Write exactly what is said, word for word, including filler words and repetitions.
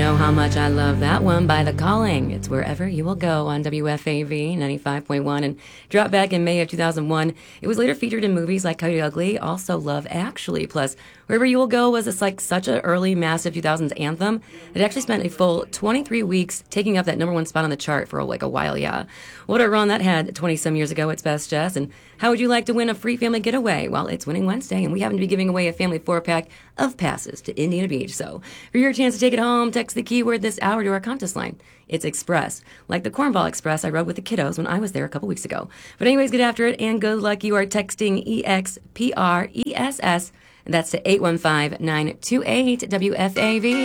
know how much I love that one by The Calling. It's Wherever You Will Go on W F A V ninety-five point one and dropped back in May of two thousand one. It was later featured in movies like Coyote Ugly, also Love Actually. Plus, Wherever You Will Go was this, like, such an early, massive two thousands anthem. It actually spent a full twenty-three weeks taking up that number one spot on the chart for like a while, yeah. What a run that had twenty-some years ago, it's Best Jess. And how would you like to win a free family getaway? Well, it's Winning Wednesday, and we happen to be giving away a family four-pack of passes to Indiana Beach. So for your chance to take it home, text the keyword this hour to our contest line. It's Express, like the Cornball Express I rode with the kiddos when I was there a couple weeks ago. But anyways, get after it, and good luck. You are texting E X P R E S S, and that's to eight one five, nine two eight W F A V.